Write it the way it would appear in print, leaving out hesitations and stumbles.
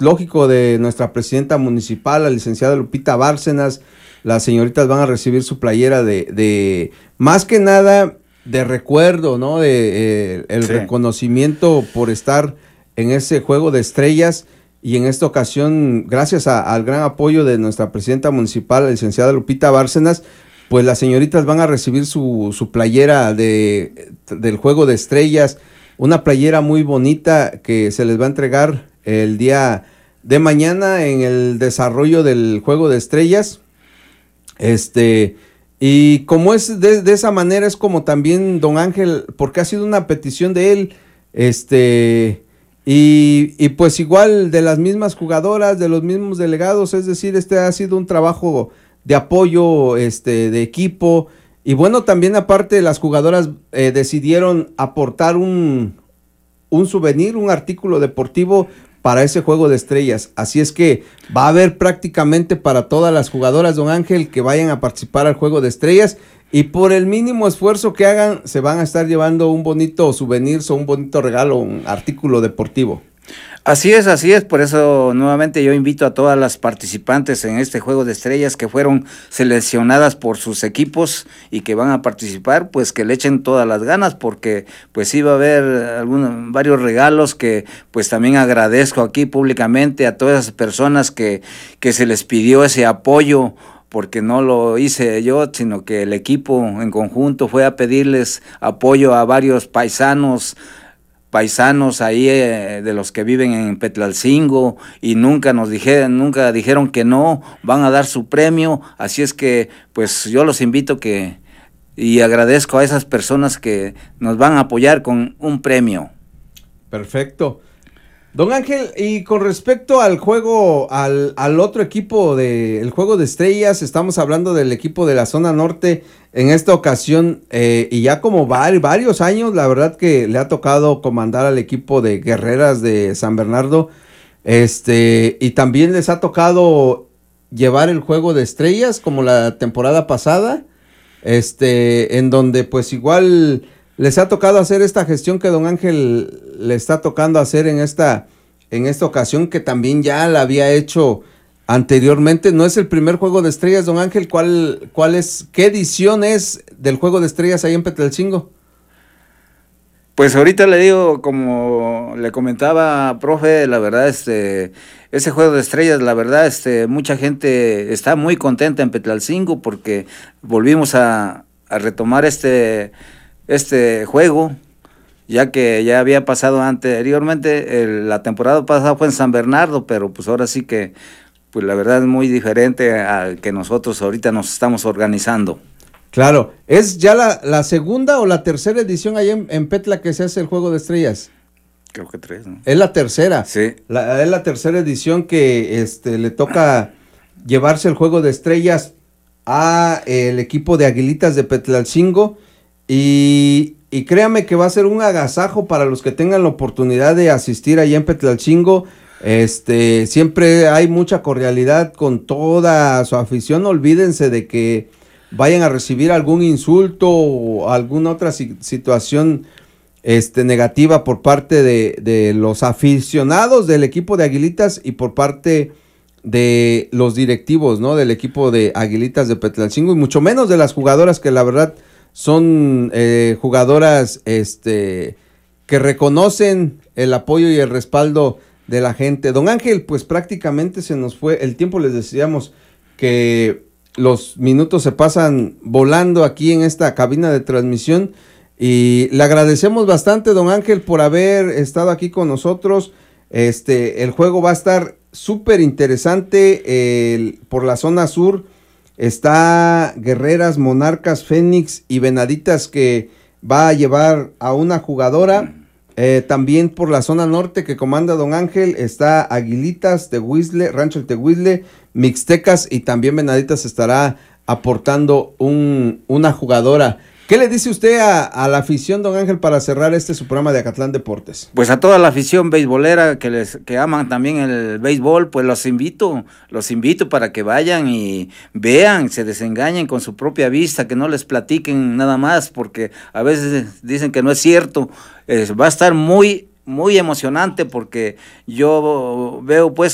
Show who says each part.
Speaker 1: lógico, de nuestra presidenta municipal, la licenciada Lupita Bárcenas. Las señoritas van a recibir su playera de más que nada de recuerdo, ¿no? De el reconocimiento por estar en ese juego de estrellas, y en esta ocasión, gracias al gran apoyo de nuestra presidenta municipal, la licenciada Lupita Bárcenas, pues las señoritas van a recibir su playera del juego de estrellas, una playera muy bonita que se les va a entregar el día de mañana en el desarrollo del juego de estrellas. Y como es de esa manera, es como también don Ángel, porque ha sido una petición de él, y pues igual de las mismas jugadoras, de los mismos delegados, es decir, ha sido un trabajo de apoyo, de equipo, y bueno, también aparte las jugadoras decidieron aportar un souvenir, un artículo deportivo para ese juego de estrellas, así es que va a haber prácticamente para todas las jugadoras, don Ángel, que vayan a participar al juego de estrellas, y por el mínimo esfuerzo que hagan, se van a estar llevando un bonito souvenir o un bonito regalo, un artículo deportivo.
Speaker 2: Así es, por eso nuevamente yo invito a todas las participantes en este juego de estrellas que fueron seleccionadas por sus equipos y que van a participar, pues que le echen todas las ganas, porque pues sí va a haber varios regalos que pues también agradezco aquí públicamente a todas esas personas que se les pidió ese apoyo, porque no lo hice yo, sino que el equipo en conjunto fue a pedirles apoyo a varios paisanos ahí de los que viven en Petlalcingo, y nunca dijeron que no, van a dar su premio, así es que pues yo los invito y agradezco a esas personas que nos van a apoyar con un premio.
Speaker 1: Perfecto. Don Ángel, y con respecto al juego, al otro equipo del juego de estrellas, estamos hablando del equipo de la zona norte en esta ocasión, y ya como varios años, la verdad que le ha tocado comandar al equipo de Guerreras de San Bernardo, y también les ha tocado llevar el juego de estrellas como la temporada pasada, en donde pues igual les ha tocado hacer esta gestión que don Ángel le está tocando hacer en esta ocasión, que también ya la había hecho anteriormente. No es el primer juego de estrellas, don Ángel. ¿Qué edición es del juego de estrellas ahí en Petlalcingo?
Speaker 2: Pues ahorita le digo, como le comentaba, profe, la verdad, ese juego de estrellas, la verdad, mucha gente está muy contenta en Petlalcingo porque volvimos a retomar este juego, ya que ya había pasado anteriormente, la temporada pasada fue en San Bernardo, pero pues ahora sí que, pues la verdad es muy diferente al que nosotros ahorita nos estamos organizando.
Speaker 1: Claro, ¿es ya la segunda o la tercera edición allá en Petla que se hace el juego de estrellas?
Speaker 2: Creo que 3, ¿no?
Speaker 1: Es la tercera.
Speaker 2: Sí.
Speaker 1: Es la tercera edición que le toca llevarse el juego de estrellas a el equipo de Aguilitas de Petlalcingo, y créame que va a ser un agasajo para los que tengan la oportunidad de asistir allá en Petlalcingo. Siempre hay mucha cordialidad con toda su afición. No olvídense de que vayan a recibir algún insulto o alguna otra situación negativa por parte de los aficionados del equipo de Aguilitas y por parte de los directivos, ¿no? Del equipo de Aguilitas de Petlalcingo, y mucho menos de las jugadoras, que la verdad son jugadoras que reconocen el apoyo y el respaldo de la gente. Don Ángel, pues prácticamente se nos fue el tiempo. Les decíamos que los minutos se pasan volando aquí en esta cabina de transmisión, y le agradecemos bastante, don Ángel, por haber estado aquí con nosotros. El juego va a estar súper interesante. Por la zona sur está Guerreras, Monarcas, Fénix y Venaditas, que va a llevar a una jugadora. También por la zona norte que comanda don Ángel está Aguilitas, Tehuizle, Rancho El Tehuizle, Mixtecas, y también Venaditas estará aportando una jugadora. ¿Qué le dice usted a la afición, don Ángel, para cerrar su programa de Acatlán Deportes?
Speaker 2: Pues a toda la afición beisbolera que aman también el béisbol, pues los invito para que vayan y vean, se desengañen con su propia vista, que no les platiquen nada más, porque a veces dicen que no es cierto. Va a estar muy, muy emocionante, porque yo veo pues